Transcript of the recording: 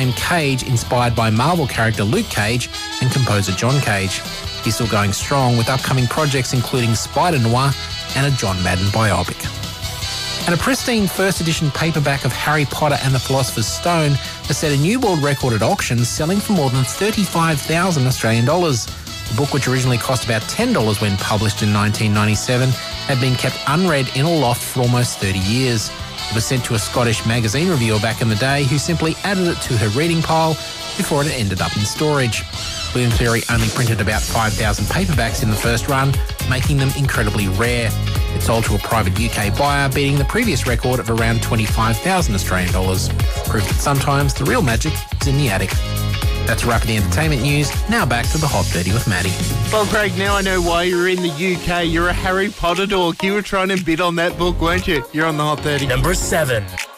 Brian Cage, inspired by Marvel character Luke Cage and composer John Cage. He's still going strong with upcoming projects including Spider-Noir and a John Madden biopic. And a pristine first edition paperback of Harry Potter and the Philosopher's Stone has set a new world record at auctions, selling for more than 35,000 Australian dollars. The book, which originally cost about $10 when published in 1997, had been kept unread in a loft for almost 30 years. It was sent to a Scottish magazine reviewer back in the day who simply added it to her reading pile before it ended up in storage. William Cleary only printed about 5,000 paperbacks in the first run, making them incredibly rare. It sold to a private UK buyer, beating the previous record of around 25,000 Australian dollars. Proof that sometimes the real magic is in the attic. That's a wrap of the entertainment news. Now back to the Hot 30 with Maddie. Well, Craig, now I know why you're in the UK. You're a Harry Potter dork. You were trying to bid on that book, weren't you? You're on the Hot 30. Number 7.